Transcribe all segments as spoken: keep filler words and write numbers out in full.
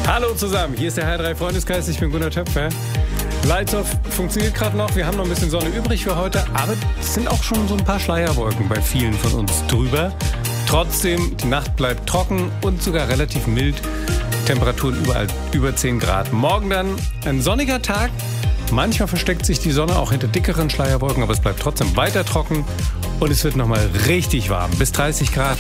Hallo zusammen, hier ist der H drei Freundeskreis, ich bin Gunnar Töpfer. Lights Off funktioniert gerade noch, wir haben noch ein bisschen Sonne übrig für heute, aber es sind auch schon so ein paar Schleierwolken bei vielen von uns drüber. Trotzdem, die Nacht bleibt trocken und sogar relativ mild. Temperaturen überall über zehn Grad. Morgen dann ein sonniger Tag. Manchmal versteckt sich die Sonne auch hinter dickeren Schleierwolken, aber es bleibt trotzdem weiter trocken und es wird nochmal richtig warm, bis dreißig Grad.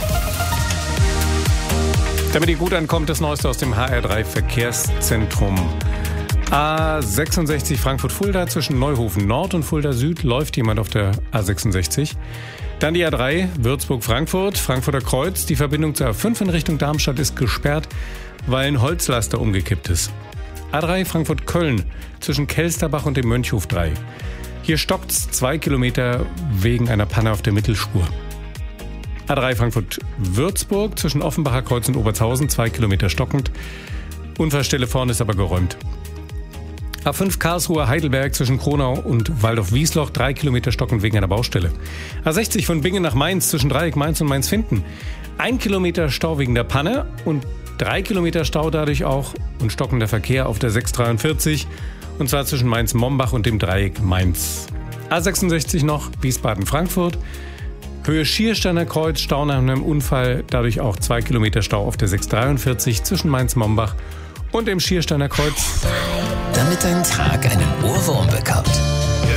Damit ihr gut ankommt, das Neueste aus dem H R drei Verkehrszentrum. A sechsundsechzig Frankfurt-Fulda zwischen Neuhofen Nord und Fulda Süd läuft jemand auf der A sechsundsechzig. Dann die A drei Würzburg-Frankfurt, Frankfurter Kreuz. Die Verbindung zur A fünf in Richtung Darmstadt ist gesperrt, weil ein Holzlaster umgekippt ist. A drei Frankfurt-Köln zwischen Kelsterbach und dem Mönchhof drei. Hier stockt's zwei Kilometer wegen einer Panne auf der Mittelspur. A drei Frankfurt-Würzburg zwischen Offenbacher Kreuz und Obertshausen, zwei Kilometer stockend. Unfallstelle vorne ist aber geräumt. A fünf Karlsruhe-Heidelberg zwischen Kronau und Waldorf-Wiesloch, drei Kilometer stockend wegen einer Baustelle. A sechzig von Bingen nach Mainz zwischen Dreieck Mainz und Mainz-Finden. Ein Kilometer Stau wegen der Panne und drei Kilometer Stau dadurch auch und stockender Verkehr auf der sechs dreiundvierzig. Und zwar zwischen Mainz-Mombach und dem Dreieck Mainz. A sechsundsechzig noch Wiesbaden-Frankfurt. Höhe Schiersteiner Kreuz, Stau nach einem Unfall, dadurch auch zwei Kilometer Stau auf der sechs dreiundvierzig zwischen Mainz-Mombach und dem Schiersteiner Kreuz. Damit dein Tag einen Ohrwurm bekommt.